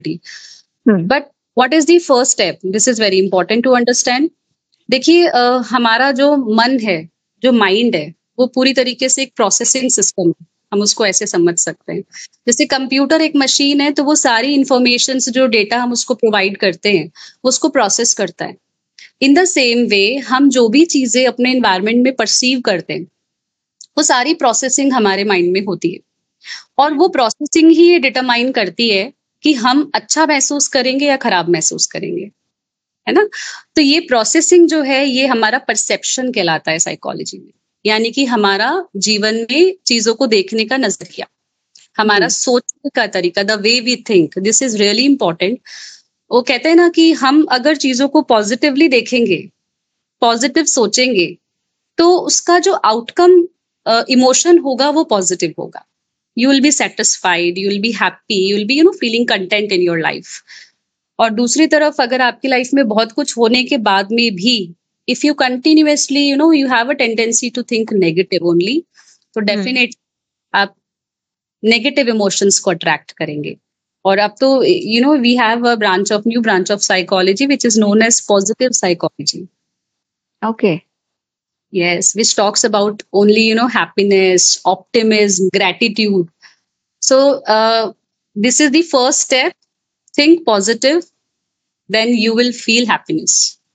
Hmm. But what is the first step? This is very important to understand. देखिए, हमारा जो मन है, जो माइंड है, वो पूरी तरीके से एक प्रोसेसिंग सिस्टम है। हम उसको ऐसे समझ सकते हैं, जैसे कंप्यूटर एक मशीन है, तो वो सारी इंफॉर्मेशन जो डेटा हम उसको प्रोवाइड करते हैं, वो उसको प्रोसेस करता है। इन द सेम वे, हम जो भी चीजें अपने एनवायरनमेंट में परसीव करते हैं, वो सारी प्रोसेसिंग हमारे माइंड में होती है, और वो प्रोसेसिंग ही ये डिटरमाइन करती है कि हम अच्छा महसूस करेंगे या खराब महसूस करेंगे, है ना? तो ये प्रोसेसिंग जो है, ये हमारा परसेप्शन कहलाता है साइकोलॉजी में। यानी कि हमारा जीवन में चीजों को देखने का नजरिया, हमारा सोचने का तरीका, the way we think, this is really important. वो कहते हैं ना कि हम अगर चीजों को पॉजिटिवली देखेंगे, पॉजिटिव सोचेंगे, तो उसका जो आउटकम इमोशन होगा वो पॉजिटिव होगा। You will be satisfied, you will be happy, you will be feeling content in your life. और दूसरी तरफ, अगर आपकी लाइफ में बहुत कुछ होने के बाद में भी if you continuously you have a tendency to think negative only, तो डेफिनेट आप नेगेटिव इमोशंस को अट्रैक्ट करेंगे। और अब तो we have a new branch of psychology which is known as positive psychology. Okay. Yes, which talks about only, happiness, optimism, gratitude. So, this is the first step. Think positive, then you will feel happiness.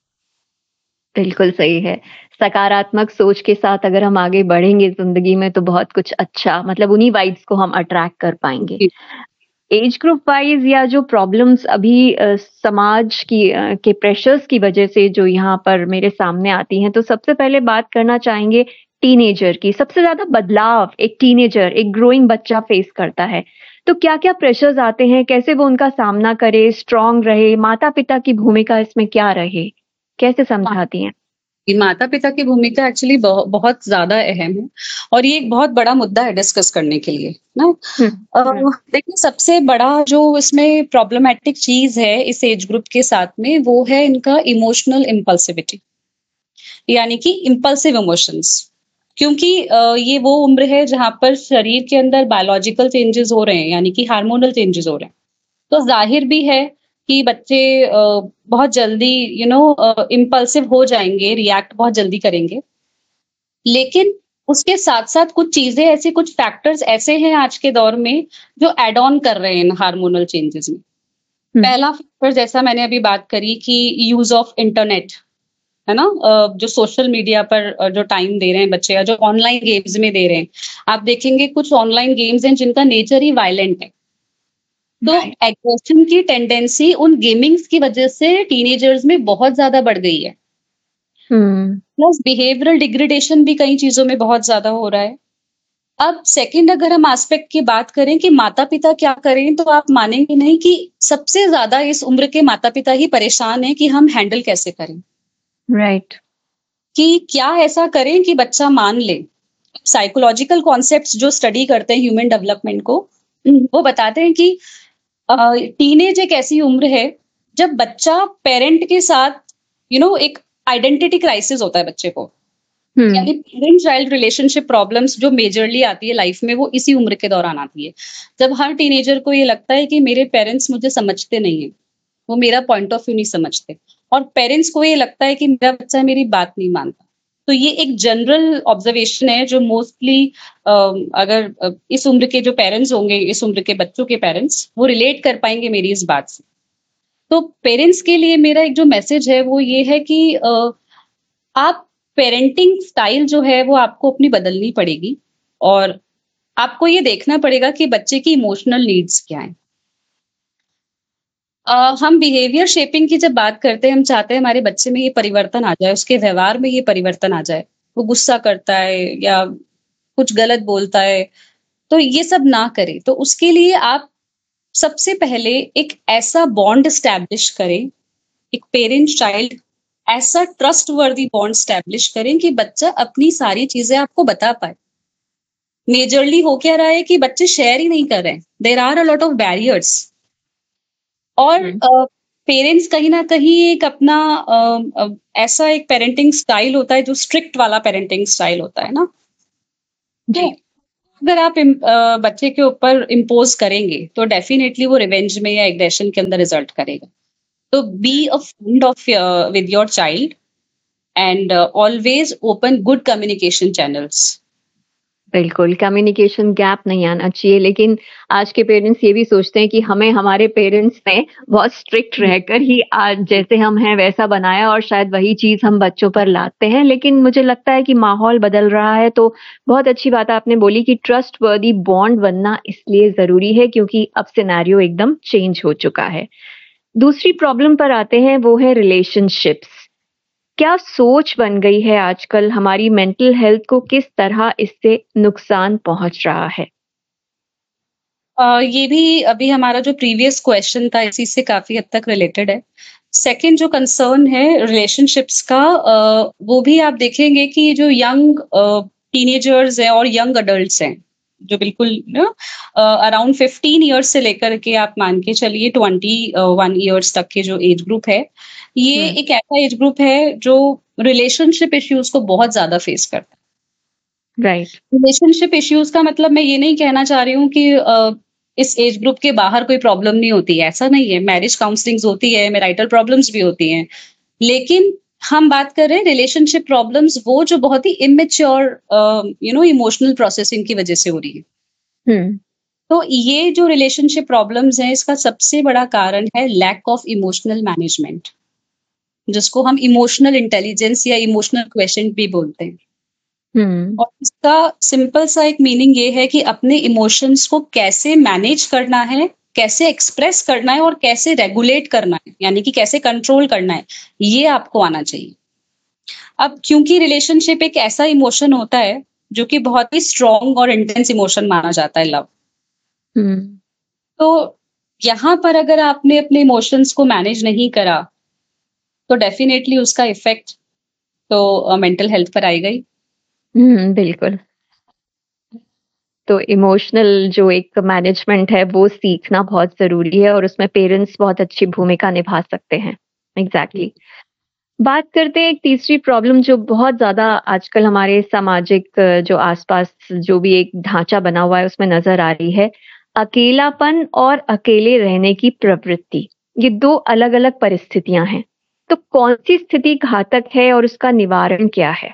बिल्कुल सही है। सकारात्मक सोच के साथ अगर हम आगे बढ़ेंगे जिंदगी में तो बहुत कुछ अच्छा, मतलब उन्हीं वाइब्स को हम अट्रैक्ट कर पाएंगे। एज ग्रुप वाइज या जो प्रॉब्लम्स अभी समाज की के प्रेशर्स की वजह से जो यहाँ पर मेरे सामने आती हैं, तो सबसे पहले बात करना चाहेंगे टीनेजर की। सबसे ज्यादा बदलाव एक टीनेजर, एक ग्रोइंग बच्चा फेस करता है, तो क्या क्या प्रेशर्स आते हैं, कैसे वो उनका सामना करे, स्ट्रांग रहे, माता पिता की भूमिका इसमें क्या रहे, कैसे समझाती हैं? माता पिता की भूमिका एक्चुअली बहुत ज्यादा अहम है, और ये एक बहुत बड़ा मुद्दा है डिस्कस करने के लिए ना। देखिए, सबसे बड़ा जो इसमें प्रॉब्लमेटिक चीज है इस एज ग्रुप के साथ में, वो है इनका इमोशनल इम्पल्सिविटी, यानी कि इम्पल्सिव इमोशंस। क्योंकि ये वो उम्र है जहां पर शरीर के अंदर बायोलॉजिकल चेंजेस हो रहे हैं, यानी कि हार्मोनल चेंजेस हो रहे हैं। तो जाहिर भी है कि बच्चे बहुत जल्दी इम्पल्सिव हो जाएंगे, रिएक्ट बहुत जल्दी करेंगे। लेकिन उसके साथ साथ कुछ चीजें ऐसी, कुछ फैक्टर्स ऐसे हैं आज के दौर में जो एड ऑन कर रहे हैं हार्मोनल चेंजेस में। पहला फैक्टर, जैसा मैंने अभी बात करी कि यूज ऑफ इंटरनेट, है ना, जो सोशल मीडिया पर जो टाइम दे रहे हैं बच्चे, या जो ऑनलाइन गेम्स में दे रहे हैं। आप देखेंगे कुछ ऑनलाइन गेम्स हैं जिनका नेचर ही वायलेंट है, तो एग्रेशन की टेंडेंसी उन गेमिंग्स की वजह से टीनेजर्स में बहुत ज्यादा बढ़ गई है। प्लस बिहेवियरल डिग्रेडेशन भी कई चीजों में बहुत ज्यादा हो रहा है। अब सेकंड, अगर हम एस्पेक्ट की बात करें कि माता पिता क्या करें, तो आप मानेंगे नहीं कि सबसे ज्यादा इस उम्र के माता पिता ही परेशान हैं कि हम हैंडल कैसे करें। राइट। कि क्या ऐसा करें कि बच्चा मान ले। साइकोलॉजिकल कॉन्सेप्ट्स जो स्टडी करते हैं ह्यूमन डेवलपमेंट को, वो बताते हैं कि टीनेज एक ऐसी उम्र है जब बच्चा पेरेंट के साथ एक आइडेंटिटी क्राइसिस होता है बच्चे को। यानी पेरेंट चाइल्ड रिलेशनशिप प्रॉब्लम्स जो मेजरली आती है लाइफ में, वो इसी उम्र के दौरान आती है, जब हर टीनेजर को ये लगता है कि मेरे पेरेंट्स मुझे समझते नहीं है, वो मेरा पॉइंट ऑफ व्यू नहीं समझते, और पेरेंट्स को ये लगता है कि मेरा बच्चा मेरी बात नहीं मानता। तो ये एक जनरल ऑब्जर्वेशन है जो मोस्टली अगर इस उम्र के जो पेरेंट्स होंगे, इस उम्र के बच्चों के पेरेंट्स, वो रिलेट कर पाएंगे मेरी इस बात से। तो पेरेंट्स के लिए मेरा एक जो मैसेज है वो ये है कि आप पेरेंटिंग स्टाइल जो है वो आपको अपनी बदलनी पड़ेगी, और आपको ये देखना पड़ेगा कि बच्चे की इमोशनल नीड्स क्या हैं। हम बिहेवियर शेपिंग की जब बात करते हैं, हम चाहते हैं हमारे बच्चे में ये परिवर्तन आ जाए, उसके व्यवहार में ये परिवर्तन आ जाए। वो गुस्सा करता है या कुछ गलत बोलता है, तो ये सब ना करे। तो उसके लिए आप सबसे पहले एक ऐसा बॉन्ड स्टैब्लिश करें, एक पेरेंट चाइल्ड ऐसा ट्रस्ट वर्दी बॉन्ड स्टैब्लिश करें कि बच्चा अपनी सारी चीजें आपको बता पाए। मेजरली हो क्या रहा है कि बच्चे शेयर ही नहीं कर रहे हैं, there are a lot of barriers. और पेरेंट्स कहीं ना कहीं एक अपना ऐसा एक पेरेंटिंग स्टाइल होता है जो स्ट्रिक्ट वाला पेरेंटिंग स्टाइल होता है ना। तो अगर आप बच्चे के ऊपर इम्पोज करेंगे तो डेफिनेटली वो रिवेंज में या एग्रेशन के अंदर रिजल्ट करेगा। तो be a friend of with your child and always open good communication channels. बिल्कुल, कम्युनिकेशन गैप नहीं आना चाहिए, लेकिन आज के पेरेंट्स ये भी सोचते हैं कि हमें हमारे पेरेंट्स ने बहुत स्ट्रिक्ट रहकर ही आज जैसे हम हैं वैसा बनाया और शायद वही चीज़ हम बच्चों पर लाते हैं। लेकिन मुझे लगता है कि माहौल बदल रहा है, तो बहुत अच्छी बात आपने बोली कि ट्रस्टवर्दी बॉन्ड बनना इसलिए ज़रूरी है क्योंकि अब सिनेरियो एकदम चेंज हो चुका है। दूसरी प्रॉब्लम पर आते हैं, वो है रिलेशनशिप्स। क्या सोच बन गई है आजकल हमारी मेंटल हेल्थ को किस तरह इससे नुकसान पहुंच रहा है? ये भी अभी हमारा जो प्रीवियस क्वेश्चन था इसी से काफी हद तक रिलेटेड है। सेकंड जो कंसर्न है रिलेशनशिप्स का, वो भी आप देखेंगे कि जो यंग टीनेजर्स हैं और यंग अडल्ट्स हैं, जो बिल्कुल अराउंड 15 इयर्स से लेकर के आप मान के चलिए 21 इयर्स तक के जो एज ग्रुप है, ये एक ऐसा एज ग्रुप है जो रिलेशनशिप इश्यूज को बहुत ज्यादा फेस करता है। राइट। रिलेशनशिप इश्यूज का मतलब मैं ये नहीं कहना चाह रही हूँ कि इस एज ग्रुप के बाहर कोई प्रॉब्लम नहीं होती है, ऐसा नहीं है। मैरिज काउंसलिंग्स होती है, मैरिटल प्रॉब्लम्स भी होती हैं, लेकिन हम बात कर रहे हैं रिलेशनशिप प्रॉब्लम्स वो जो बहुत ही इमेच्योर इमोशनल प्रोसेसिंग की वजह से हो रही है। हम्म। तो ये जो रिलेशनशिप प्रॉब्लम्स हैं, इसका सबसे बड़ा कारण है लैक ऑफ इमोशनल मैनेजमेंट, जिसको हम इमोशनल इंटेलिजेंस या इमोशनल क्वेश्चन भी बोलते हैं। और इसका सिंपल सा एक मीनिंग ये है कि अपने इमोशंस को कैसे मैनेज करना है, कैसे एक्सप्रेस करना है और कैसे रेगुलेट करना है, यानी कि कैसे कंट्रोल करना है, ये आपको आना चाहिए। अब क्योंकि रिलेशनशिप एक ऐसा इमोशन होता है जो कि बहुत ही स्ट्रॉन्ग और इंटेंस इमोशन माना जाता है, लव। तो यहाँ पर अगर आपने अपने इमोशंस को मैनेज नहीं करा तो डेफिनेटली उसका इफेक्ट तो मेंटल हेल्थ पर आएगा ही। बिल्कुल। तो इमोशनल जो एक मैनेजमेंट है वो सीखना बहुत ज़रूरी है और उसमें पेरेंट्स बहुत अच्छी भूमिका निभा सकते हैं। एग्ज़ैक्टली। बात करते हैं एक तीसरी प्रॉब्लम जो बहुत ज़्यादा आजकल हमारे सामाजिक जो आस-पास जो भी एक ढाँचा बना हुआ है उसमें नज़र आ रही है, अकेलापन और अकेले रहने की प्रवृत्ति। ये 2 अलग-अलग परिस्थितियाँ हैं। तो कौन-सी स्थिति घातक है और उसका निवारण क्या है?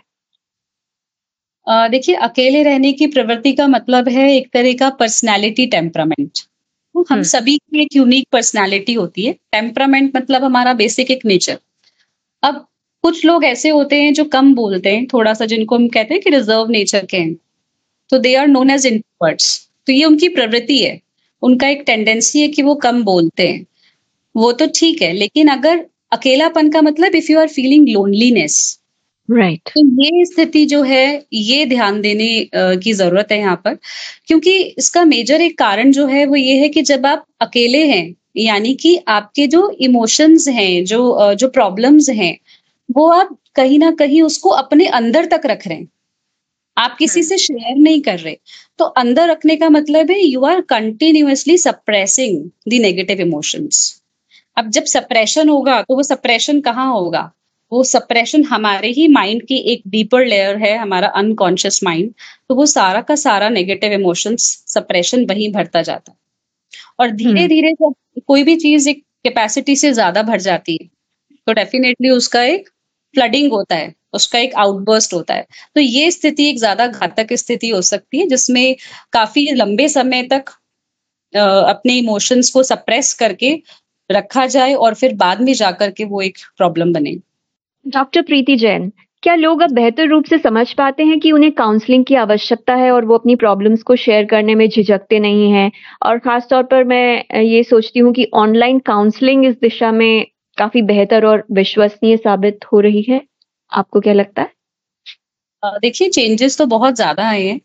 देखिए, अकेले रहने की प्रवृत्ति का मतलब है एक तरह का पर्सनैलिटी टेम्परामेंट। हम सभी की एक यूनिक पर्सनैलिटी होती है। टेम्परामेंट मतलब हमारा बेसिक एक नेचर। अब कुछ लोग ऐसे होते हैं जो कम बोलते हैं, थोड़ा-सा जिनको हम कहते हैं कि रिजर्व नेचर के हैं। तो they are known as introverts. तो ये उनकी प्रवृत्ति है। उनका एक टेंडेंसी है कि वो कम बोलते हैं। वो तो ठीक है, लेकिन अगर अकेलापन का मतलब if you are feeling loneliness, right. तो ये स्थिति जो है, ये ध्यान देने की ज़रूरत है यहाँ पर। क्योंकि इसका मेजर एक कारण जो है वो ये है कि जब आप अकेले हैं, यानी कि आपके जो इमोशंस हैं, जो प्रॉब्लम्स हैं, वो आप कहीं न कहीं उसको अपने अंदर तक रख रहे हैं। आप किसी से शेयर नहीं कर रहे। तो अंदर रखने का मतलब है you are continuously suppressing the negative emotions. अब जब सप्रेशन होगा तो वो सप्रेशन कहाँ होगा? वो सप्रेशन हमारे ही माइंड की एक डीपर लेयर है, हमारा अनकॉन्शियस माइंड। तो वो सारा का सारा नेगेटिव इमोशंस सप्रेशन वहीं भरता जाता है। और धीरे-धीरे जब कोई भी चीज़ एक कैपेसिटी से ज़्यादा भर जाती है, तो डेफिनिटली उसका एक फ्लडिंग होता है, उसका एक आउटबर्स्ट होता है। तो ये स्थिति एक ज़्यादा घातक स्थिति हो सकती है, जिसमें काफ़ी लंबे समय तक अपने इमोशंस को सप्रेस करके रखा जाए और फिर बाद में जाकर के वो एक प्रॉब्लम बने। डॉक्टर प्रीति जैन, क्या लोग अब बेहतर रूप से समझ पाते हैं कि उन्हें काउंसलिंग की आवश्यकता है और वो अपनी प्रॉब्लम्स को शेयर करने में झिझकते नहीं हैं? और खास तौर पर मैं ये सोचती हूँ कि ऑनलाइन काउंसलिंग इस दिशा में काफ़ी बेहतर और विश्वसनीय साबित हो रही है। आपको क्या लगता है? देखिए, चेंजेस तो बहुत ज़्यादा आए हैं।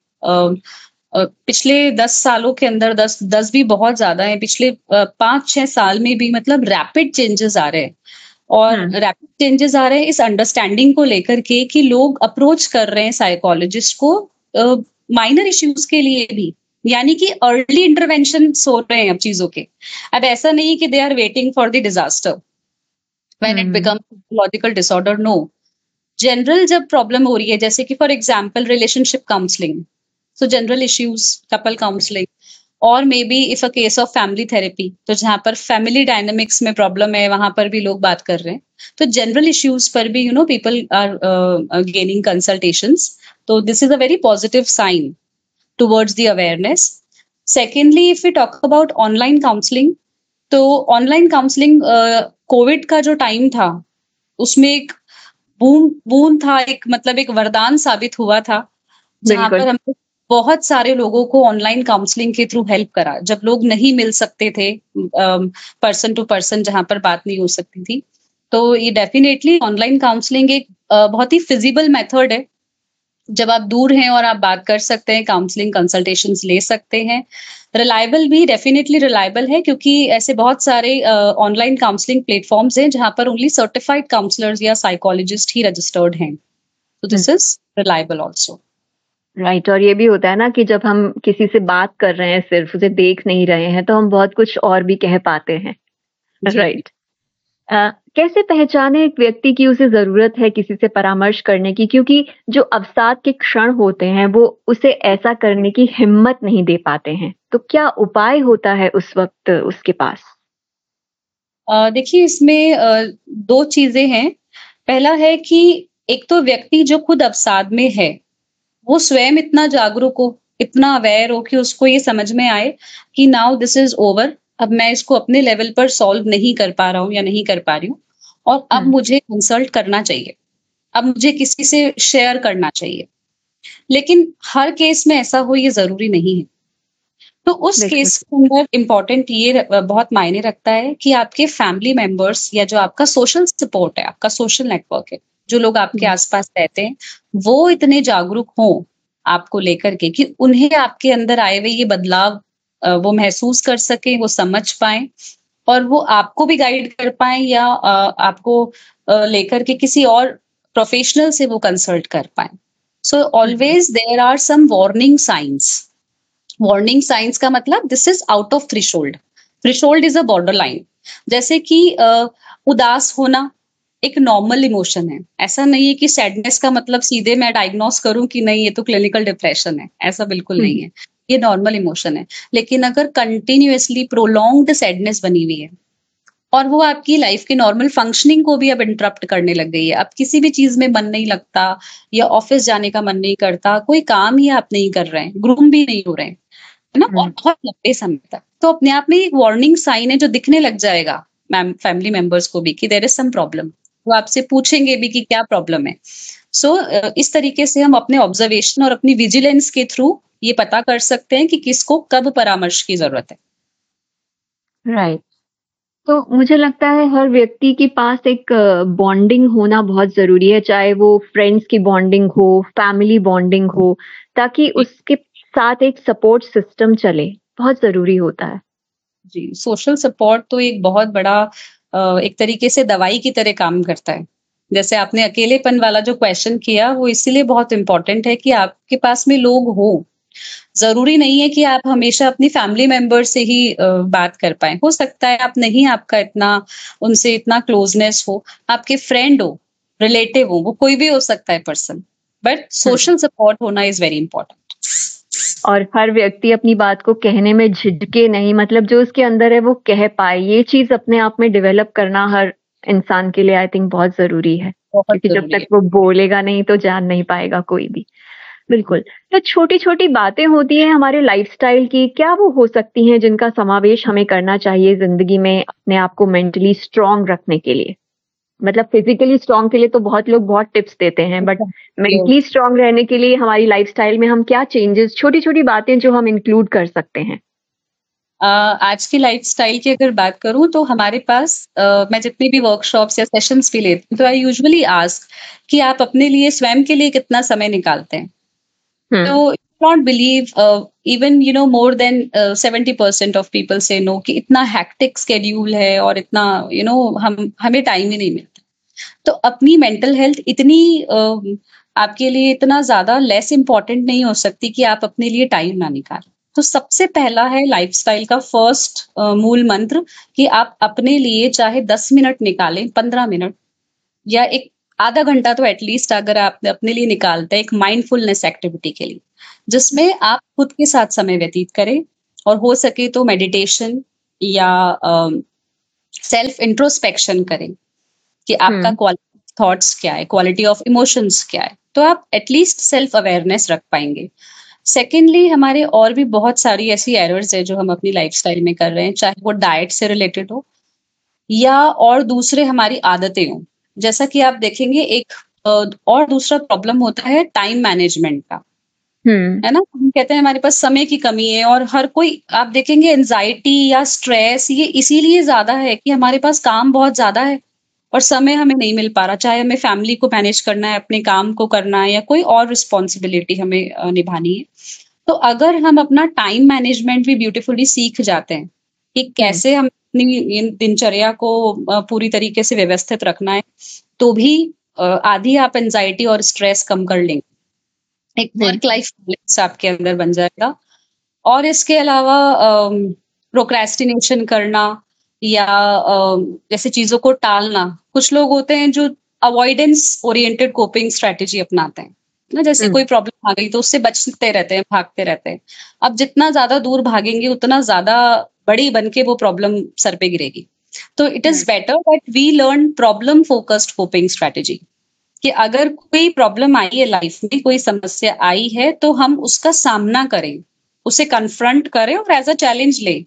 पिछले 10 सालों के अंदर 10 भी बहुत ज़्यादा है। पिछले 5-6 साल में भी मतलब रैपिड चेंजेस आ रहे हैं। और रैपिड चेंजेस आ रहे हैं इस अंडरस्टैंडिंग को लेकर के कि लोग अप्रोच कर रहे हैं साइकोलॉजिस्ट को माइनर इश्यूज के लिए भी, यानी कि अर्ली इंटरवेंशन हो रहे हैं अब चीजों के। अब ऐसा नहीं कि they are waiting for the disaster when it becomes psychological disorder. No, general जब प्रॉब्लम हो रही है, जैसे कि for example relationship counselling, So general issues, couple counseling, और may be if a case of family therapy, तो जहाँ पर फैमिली डायनेमिक्स में प्रॉब्लम है वहां पर भी लोग बात कर रहे हैं, तो जनरल इश्यूज पर भी पीपल आर गेनिंग कंसल्टेशंस. तो this is a very positive sign towards the awareness. Secondly, if we talk about online counselling, तो ऑनलाइन काउंसलिंग कोविड का जो टाइम था उसमें एक बून था, एक मतलब एक वरदान साबित हुआ था, जहाँ बिल्कुल। पर हमने बहुत सारे लोगों को ऑनलाइन काउंसलिंग के थ्रू हेल्प करा, जब लोग नहीं मिल सकते थे पर्सन टू पर्सन, जहाँ पर बात नहीं हो सकती थी. तो ये डेफिनेटली ऑनलाइन काउंसलिंग एक बहुत ही फिजिबल मेथड है. जब आप दूर हैं और आप बात कर सकते हैं, काउंसलिंग कंसल्टेशंस ले सकते हैं. रिलायबल भी डेफिनेटली रिलायबल है, क्योंकि ऐसे बहुत सारे ऑनलाइन काउंसलिंग प्लेटफॉर्म्स हैं जहां पर ओनली सर्टिफाइड काउंसलर्स या साइकोलॉजिस्ट ही रजिस्टर्ड हैं. तो this is reliable also. Right. और ये भी होता है ना कि जब हम किसी से बात कर रहे हैं, सिर्फ उसे देख नहीं रहे हैं, तो हम बहुत कुछ और भी कह पाते हैं। राइट। कैसे पहचाने एक व्यक्ति की उसे जरूरत है किसी से परामर्श करने की, क्योंकि जो अवसाद के क्षण होते हैं वो उसे ऐसा करने की हिम्मत नहीं दे पाते हैं, तो क्या उपाय होता है उस वक्त उसके पास? देखिए, इसमें दो चीजें हैं. पहला है कि एक तो व्यक्ति जो खुद अवसाद में है, वो स्वयं इतना जागरूक हो, इतना अवेयर हो कि उसको ये समझ में आए कि नाउ दिस इज ओवर, अब मैं इसको अपने लेवल पर सॉल्व नहीं कर पा रहा हूँ या नहीं कर पा रही हूँ, और अब मुझे कंसल्ट करना चाहिए, अब मुझे किसी से शेयर करना चाहिए. लेकिन हर केस में ऐसा हो ये जरूरी नहीं है. तो उस केस के अंदर इम्पोर्टेंट ये बहुत मायने रखता है कि आपके फैमिली मेंबर्स या जो आपका सोशल सपोर्ट है, आपका सोशल नेटवर्क है, जो लोग आपके आसपास रहते हैं, वो इतने जागरूक हों आपको लेकर के कि उन्हें आपके अंदर आए हुए ये बदलाव वो महसूस कर सके, वो समझ पाए, और वो आपको भी गाइड कर पाए, या आपको लेकर के किसी और प्रोफेशनल से वो कंसल्ट कर पाए. So always there are some warning science. Warning science का मतलब this is out of threshold. Threshold is a border line. जैसे कि उदास होना एक नॉर्मल इमोशन है. ऐसा नहीं है कि सैडनेस का मतलब सीधे मैं डायग्नोस करूं कि नहीं ये तो क्लिनिकल डिप्रेशन है, ऐसा बिल्कुल नहीं है. ये नॉर्मल इमोशन है. लेकिन अगर कंटिन्यूअसली प्रोलॉन्ग्ड सैडनेस बनी हुई है और वो आपकी लाइफ की नॉर्मल फंक्शनिंग को भी अब इंटरप्ट करने लग गई है, अब किसी भी चीज में मन नहीं लगता, या ऑफिस जाने का मन नहीं करता, कोई काम ही आप नहीं कर रहे हैं, ग्रूम भी नहीं हो रहे हैं, है ना, और बहुत लंबे समय तक, तो अपने आप में एक वार्निंग साइन है जो दिखने लग जाएगा मैम फैमिली मेंबर्स को भी कि देयर इज सम प्रॉब्लम. वो आपसे पूछेंगे भी कि क्या प्रॉब्लम है. सो इस तरीके से हम अपने ऑब्जर्वेशन और अपनी विजिलेंस के थ्रू ये पता कर सकते हैं कि किसको कब परामर्श की जरूरत है. राइट। तो मुझे लगता है हर व्यक्ति के पास एक बॉन्डिंग होना बहुत ज़रूरी है, चाहे वो फ्रेंड्स की बॉन्डिंग हो, फैमिली बॉन्डिंग हो, ताकि उसके साथ एक सपोर्ट सिस्टम चले, बहुत ज़रूरी होता है। जी, सोशल सपोर्ट तो एक बहुत बड़ा एक तरीके से दवाई की तरह काम करता है. जैसे आपने अकेलेपन वाला जो क्वेश्चन किया, वो इसीलिए बहुत इंपॉर्टेंट है कि आपके पास में लोग हो. जरूरी नहीं है कि आप हमेशा अपनी फैमिली मेंबर से ही बात कर पाए. हो सकता है आप नहीं, आपका इतना उनसे इतना क्लोजनेस हो, आपके फ्रेंड हो, रिलेटिव हो, वो कोई भी हो सकता है पर्सन, बट सोशल सपोर्ट होना इज वेरी इंपॉर्टेंट. और हर व्यक्ति अपनी बात को कहने में झिझके नहीं, मतलब जो उसके अंदर है वो कह पाए, ये चीज अपने आप में डेवलप करना हर इंसान के लिए आई थिंक बहुत जरूरी है, क्योंकि जब तक वो बोलेगा नहीं तो जान नहीं पाएगा कोई भी. बिल्कुल. तो छोटी-छोटी बातें होती हैं हमारे लाइफ़स्टाइल की, क्या वो हो सकती हैं जिनका समावेश हमें करना चाहिए ज़िंदगी में अपने आप को मेंटली स्ट्रॉन्ग रखने के लिए? मतलब फिज़िकली स्ट्रॉन्ग के लिए तो बहुत लोग बहुत टिप्स देते हैं, बट मेंटली स्ट्रॉन्ग रहने के लिए हमारी लाइफ़स्टाइल में हम क्या चेंजेस, छोटी-छोटी बातें जो हम इंक्लूड कर सकते हैं? आज की लाइफस्टाइल की अगर बात करूं तो हमारे पास मैं जितनी भी वर्कशॉप्स या सेशंस भी लेती हूँ, तो आई यूजुअली आस्क कि आप अपने लिए स्वयं के लिए कितना समय निकालते हैं. तो not believe even more than 70% of people से नो कि इतना हैक्टिक स्केड्यूल है और इतना हमें टाइम ही नहीं मिलता. तो अपनी मेंटल हेल्थ इतनी आपके लिए इतना ज्यादा लेस इंपॉर्टेंट नहीं हो सकती कि आप अपने लिए टाइम ना निकालें. तो सबसे पहला है लाइफस्टाइल का फर्स्ट मूल मंत्र कि आप अपने लिए चाहे 10 मिनट निकालें, 15 मिनट, या एक आधा घंटा तो एटलीस्ट अगर आप अपने लिए निकालते हैं एक माइंडफुलनेस एक्टिविटी के लिए, जिसमें आप खुद के साथ समय व्यतीत करें, और हो सके तो मेडिटेशन या सेल्फ इंट्रोस्पेक्शन करें कि आपका क्वालिटी थॉट्स क्या है, क्वालिटी ऑफ इमोशंस क्या है, तो आप एटलीस्ट सेल्फ अवेयरनेस रख पाएंगे। सेकेंडली, हमारे और भी बहुत सारी ऐसी एरर्स है जो हम अपनी लाइफस्टाइल में कर रहे हैं, चाहे वो डाइट से रिलेटेड हो या और दूसरे हमारी आदतें हों। जैसा कि आप देखेंगे एक और दूसरा प्रॉब्लम होता है टाइम मैनेजमेंट का, है ना। हम कहते हैं हमारे पास समय की कमी है, और हर कोई आप देखेंगे एंजाइटी या स्ट्रेस ये इसीलिए ज्यादा है कि हमारे पास काम बहुत ज्यादा है और समय हमें नहीं मिल पा रहा, चाहे हमें फैमिली को मैनेज करना है, अपने काम को करना है, या कोई और रिस्पॉन्सिबिलिटी हमें निभानी है। तो अगर हम अपना टाइम मैनेजमेंट भी ब्यूटीफुली सीख जाते हैं कि कैसे हम अपनी दिनचर्या को पूरी तरीके से व्यवस्थित रखना है, तो भी आधी आप एंजाइटी और स्ट्रेस कम कर लेंगे, एक वर्क लाइफ बैलेंस आपके अंदर बन जाएगा। और इसके अलावा प्रोक्रेस्टिनेशन करना या जैसे चीजों को टालना, कुछ लोग होते हैं जो अवॉइडेंस ओरिएंटेड कोपिंग स्ट्रेटेजी अपनाते हैं ना, जैसे कोई प्रॉब्लम आ गई तो उससे बचते रहते हैं, भागते रहते हैं। अब जितना ज्यादा दूर भागेंगे उतना ज्यादा बड़ी बन के वो प्रॉब्लम सर पे गिरेगी। तो it is better that we learn problem focused coping strategy, कि अगर कोई प्रॉब्लम आई है लाइफ में, कोई समस्या आई है, तो हम उसका सामना करें, उसे कन्फ्रंट करें और एज अ चैलेंज लें,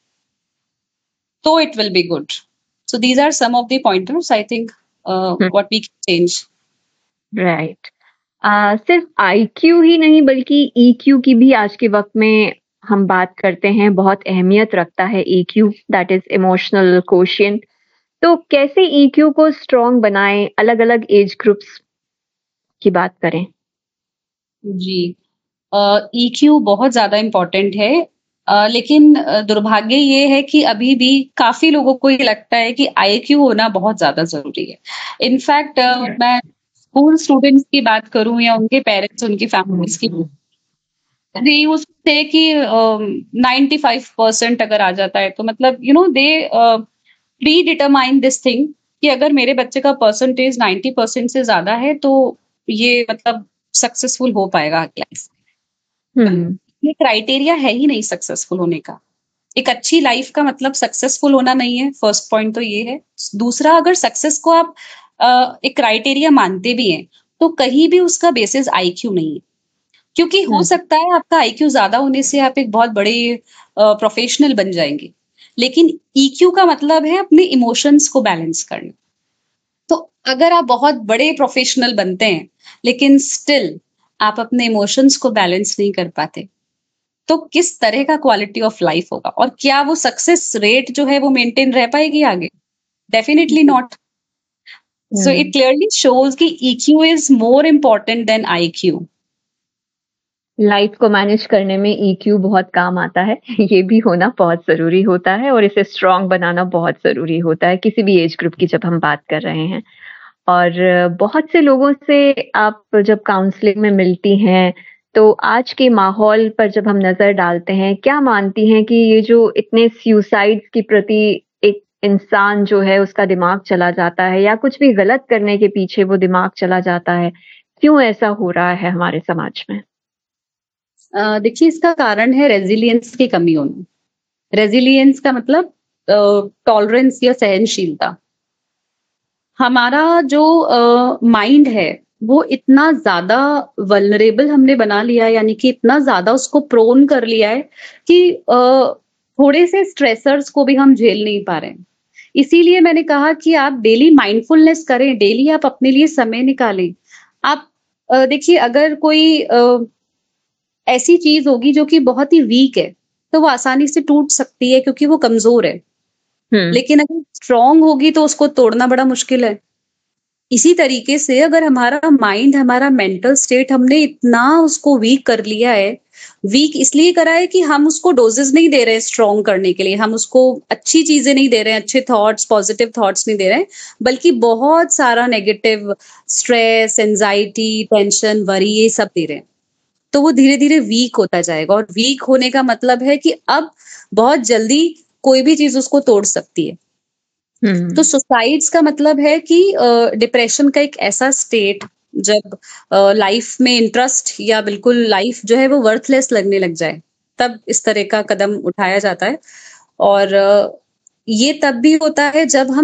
तो it will be good. So these are some of the pointers I think what we can change. Right. सिर्फ आईक्यू ही नहीं बल्कि ईक्यू की भी आज के वक्त में हम बात करते हैं, बहुत अहमियत रखता है EQ, that is emotional quotient. तो कैसे ईक्यू को स्ट्रॉन्ग बनाएं, अलग अलग एज ग्रुप्स की बात करें? जी, ईक्यू बहुत ज्यादा इम्पोर्टेंट है, लेकिन दुर्भाग्य ये है कि अभी भी काफी लोगों को ये लगता है कि आईक्यू होना बहुत ज्यादा जरूरी है। इनफैक्ट मैं स्कूल स्टूडेंट्स की बात करूं या उनके पेरेंट्स, उनकी फैमिलीज की, दे यूज्ड टू से कि 95% अगर आ जाता है तो मतलब दे प्री डिटरमाइन दिस थिंग कि अगर मेरे बच्चे का परसेंटेज 90% से ज्यादा है तो ये मतलब सक्सेसफुल हो पाएगा लाइफ। ये क्राइटेरिया है ही नहीं सक्सेसफुल होने का। एक अच्छी लाइफ का मतलब सक्सेसफुल होना नहीं है, फर्स्ट पॉइंट तो ये है। दूसरा, अगर सक्सेस को आप एक क्राइटेरिया मानते भी हैं तो कहीं भी उसका बेसिस आईक्यू नहीं है, क्योंकि हो सकता है आपका आईक्यू ज्यादा होने से आप एक बहुत बड़े प्रोफेशनल बन जाएंगे, लेकिन ईक्यू का मतलब है अपने इमोशंस को बैलेंस करना। तो अगर आप बहुत बड़े प्रोफेशनल बनते हैं लेकिन स्टिल आप अपने इमोशंस को बैलेंस नहीं कर पाते, तो किस तरह का क्वालिटी ऑफ लाइफ होगा, और क्या वो सक्सेस रेट जो है वो मेंटेन रह पाएगी आगे? Definitely not. So it clearly shows कि EQ is more important then IQ. Life को मैनेज करने में ईक्यू बहुत काम आता है, ये भी होना बहुत जरूरी होता है, और इसे स्ट्रॉन्ग बनाना बहुत जरूरी होता है किसी भी एज ग्रुप की जब हम बात कर रहे हैं। और बहुत से लोगों से आप जब काउंसलिंग में मिलती हैं तो आज के माहौल पर जब हम नजर डालते हैं, क्या मानती हैं कि ये जो इतने सुसाइड्स के प्रति एक इंसान जो है उसका दिमाग चला जाता है, या कुछ भी गलत करने के पीछे वो दिमाग चला जाता है, क्यों ऐसा हो रहा है हमारे समाज में? देखिए, इसका कारण है रेजिलियंस की कमी होना। रेजिलियंस का मतलब टॉलरेंस या सहनशीलता। हमारा जो माइंड है वो इतना ज्यादा वल्नरेबल हमने बना लिया है, यानी कि इतना ज्यादा उसको प्रोन कर लिया है कि थोड़े से स्ट्रेसर्स को भी हम झेल नहीं पा रहे हैं। इसीलिए मैंने कहा कि आप डेली माइंडफुलनेस करें, डेली आप अपने लिए समय निकालें। आप देखिए, अगर कोई ऐसी चीज होगी जो कि बहुत ही वीक है तो वो आसानी से टूट सकती है क्योंकि वो कमजोर है, लेकिन अगर स्ट्रांग होगी तो उसको तोड़ना बड़ा मुश्किल है। इसी तरीके से अगर हमारा माइंड, हमारा मेंटल स्टेट हमने इतना उसको वीक कर लिया है, वीक इसलिए करा है कि हम उसको डोजेस नहीं दे रहे हैं स्ट्रॉन्ग करने के लिए, हम उसको अच्छी चीजें नहीं दे रहे हैं, अच्छे थॉट्स, पॉजिटिव थॉट्स नहीं दे रहे हैं, बल्कि बहुत सारा negative stress, anxiety, tension, worry ये सब दे रहे हैं। तो वो धीरे धीरे वीक होता जाएगा, और वीक होने का मतलब है कि अब बहुत जल्दी कोई भी चीज उसको तोड़ सकती है। तो सुसाइड्स का मतलब है कि डिप्रेशन का एक ऐसा स्टेट जब लाइफ में इंटरेस्ट या बिल्कुल लाइफ जो है वो वर्थलेस लगने लग जाए, तब इस तरह का कदम उठाया जाता है। और ये तब भी होता है जब हम